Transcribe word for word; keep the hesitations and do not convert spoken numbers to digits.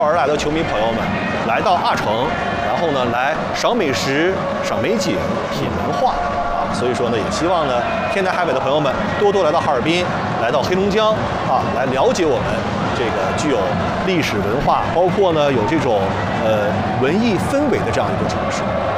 而来的球迷朋友们来到阿城，然后呢来赏美食、赏美景、品文化啊，所以说呢，也希望呢天南海北的朋友们多多来到哈尔滨，来到黑龙江啊，来了解我们这个具有历史文化，包括呢有这种呃文艺氛围的这样一个城市。